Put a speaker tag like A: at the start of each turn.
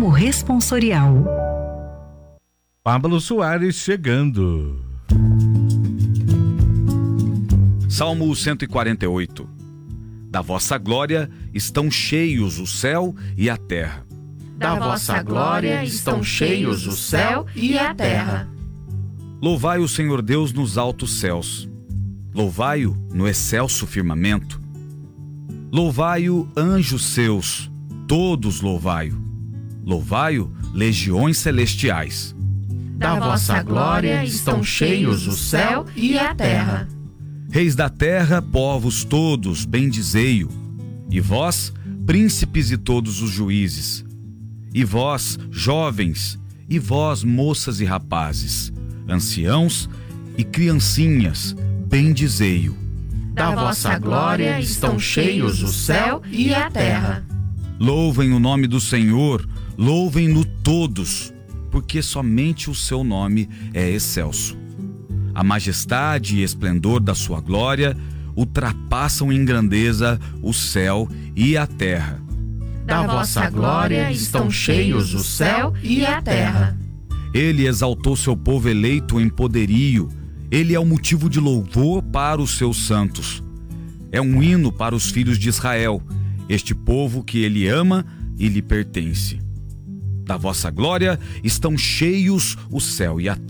A: Salmo responsorial.
B: Pablo Soares chegando.
C: Salmo 148. Da vossa glória estão cheios o céu e a terra.
D: Da vossa glória estão cheios o céu e a terra.
C: Louvai o Senhor Deus nos altos céus. Louvai-o no excelso firmamento. Louvai-o, anjos seus, todos louvai-o. Louvai-o, legiões celestiais.
D: Da vossa glória estão cheios o céu e a terra.
C: Reis da terra, povos todos, bendizei-o. E vós, príncipes e todos os juízes. E vós, jovens, e vós, moças e rapazes, anciãos e criancinhas, bendizei-o.
D: Da vossa glória estão cheios o céu e a terra.
C: Louvem o nome do Senhor, louvem-no todos, porque somente o seu nome é excelso. A majestade e esplendor da sua glória ultrapassam em grandeza o céu e a terra.
D: Da vossa glória estão cheios o céu e a terra.
C: Ele exaltou seu povo eleito em poderio. Ele é o motivo de louvor para os seus santos. É um hino para os filhos de Israel, este povo que ele ama e lhe pertence. Da vossa glória estão cheios o céu e a terra.